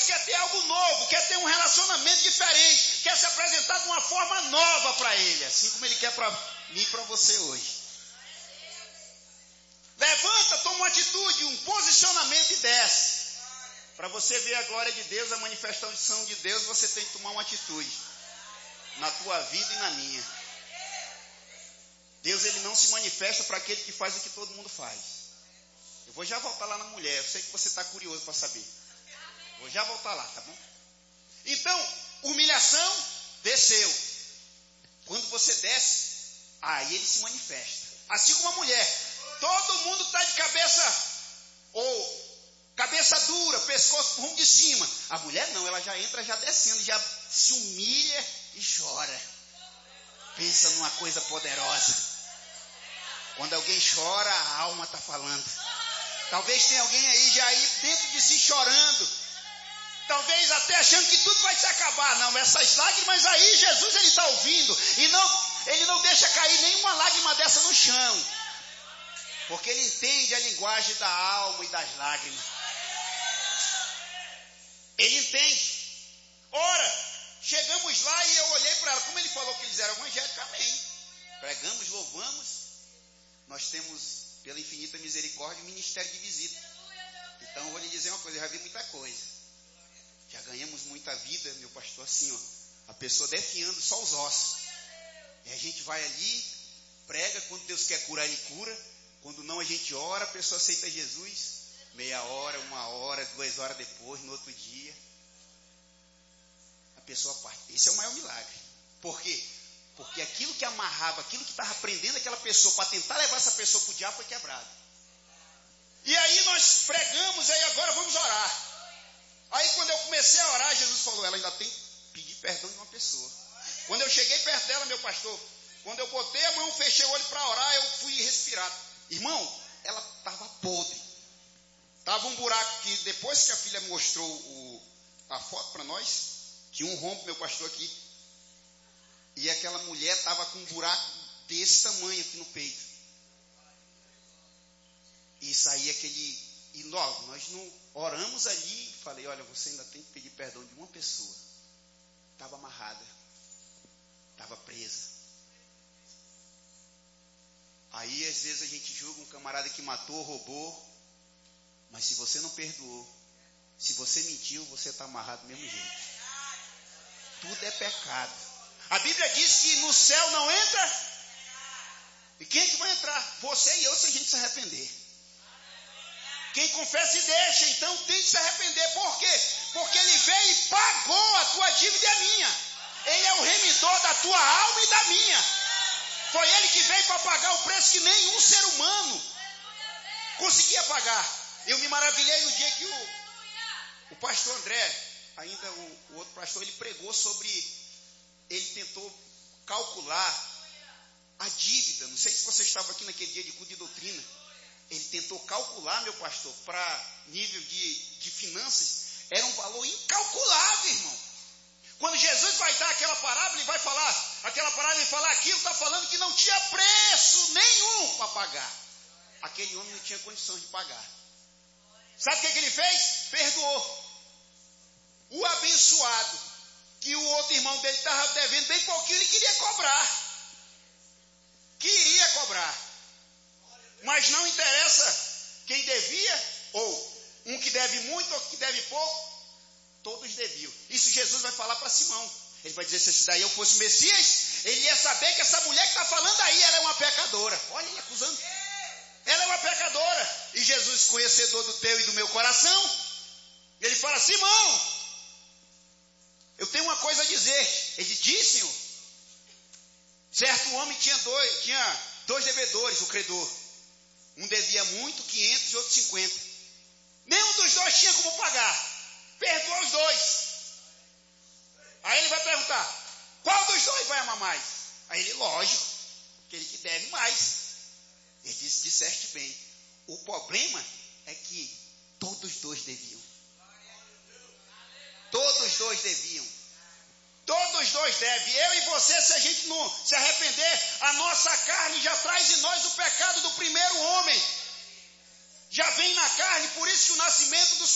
quer ter algo novo, quer ter um relacionamento diferente, quer se apresentar de uma forma nova para Ele, assim como Ele quer para mim e para você hoje. Levanta, toma uma atitude, um posicionamento e desce. Para você ver a glória de Deus, a manifestação de Deus, você tem que tomar uma atitude na tua vida e na minha. Deus, ele não se manifesta para aquele que faz o que todo mundo faz. Eu vou já voltar lá na mulher, eu sei que você está curioso para saber. Vou já voltar lá, tá bom? Então, humilhação, desceu. Quando você desce, aí ele se manifesta. Assim como a mulher, todo mundo está de cabeça cabeça dura, pescoço rumo de cima. A mulher não, ela já entra já descendo, já se humilha e chora. Pensa numa coisa poderosa. Quando alguém chora, a alma está falando. Talvez tenha alguém aí já aí dentro de si chorando. Talvez até achando que tudo vai se acabar. Não, essas lágrimas aí, Jesus ele está ouvindo. E ele não deixa cair nenhuma lágrima dessa no chão. Porque ele entende a linguagem da alma e das lágrimas. Ele entende. Ora, chegamos lá e eu olhei para ela. Como ele falou que eles eram evangélicos, amém. Pregamos, louvamos. Nós temos, pela infinita misericórdia, um ministério de visita. Então eu vou lhe dizer uma coisa, eu já vi muita coisa. Já ganhamos muita vida, meu pastor, assim, ó. A pessoa definhando só os ossos. E a gente vai ali, prega, quando Deus quer curar, ele cura. Quando não, a gente ora, a pessoa aceita Jesus. Meia hora, 1 hora, 2 horas depois, no outro dia, a pessoa parte. Esse é o maior milagre. Por quê? Porque aquilo que amarrava, aquilo que estava prendendo aquela pessoa para tentar levar essa pessoa para o diabo foi quebrado. E aí nós pregamos, aí agora vamos orar. Aí quando eu comecei a orar, Jesus falou, ela ainda tem que pedir perdão de uma pessoa. Quando eu cheguei perto dela, meu pastor, quando eu botei a mão, fechei o olho para orar, eu fui respirar. Irmão, ela estava podre. Estava um buraco que depois que a filha mostrou a foto para nós, tinha um rombo, meu pastor, aqui. E aquela mulher estava com um buraco desse tamanho aqui no peito. E saía aquele... E logo, nós não oramos ali. Falei, olha, você ainda tem que pedir perdão de uma pessoa. Estava amarrada. Estava presa. Aí, às vezes, a gente julga um camarada que matou, roubou. Mas se você não perdoou, se você mentiu, você está amarrado do mesmo jeito. Tudo é pecado. A Bíblia diz que no céu não entra. E quem é que vai entrar? Você e eu, se a gente se arrepender. Quem confessa e deixa, então tem que se arrepender. Por quê? Porque ele veio e pagou a tua dívida e a minha. Ele é o remidor da tua alma e da minha. Foi ele que veio para pagar o preço que nenhum ser humano conseguia pagar. Eu me maravilhei no dia que o pastor André, ainda o outro pastor, ele pregou sobre, ele tentou calcular a dívida. Não sei se você estava aqui naquele dia de culto de doutrina. Ele tentou calcular, meu pastor, para nível de finanças. Era um valor incalculável, irmão. Quando Jesus vai dar aquela parábola, ele vai falar, aquela parábola, ele fala aquilo, está falando que não tinha preço nenhum para pagar. Aquele homem não tinha condições de pagar. Sabe o que ele fez? Perdoou. O abençoado, que o outro irmão dele estava devendo bem pouquinho, ele queria cobrar. Queria cobrar. Mas não interessa quem devia, ou um que deve muito ou que deve pouco, todos deviam. Isso Jesus vai falar para Simão. Ele vai dizer, se esse daí eu fosse o Messias, ele ia saber que essa mulher que está falando aí, ela é uma pecadora. Olha ele acusando. Ela é uma pecadora. E Jesus, conhecedor do teu e do meu coração, ele fala, Simão, eu tenho uma coisa a dizer. Ele diz, Senhor, certo homem tinha dois devedores, o credor. Um devia muito, 500 e outro 50. Nenhum dos dois tinha como pagar. Perdoou os dois. Aí ele vai perguntar, qual dos dois vai amar mais? Aí ele, lógico, aquele que deve mais. Ele disse, disseste bem. O problema é que todos dois deviam. Todos dois deviam. Todos dois devem. Eu e você, se a gente não se arrepender, a nossa carne já traz em nós o pecado do primeiro homem. Já vem na carne, por isso que o nascimento do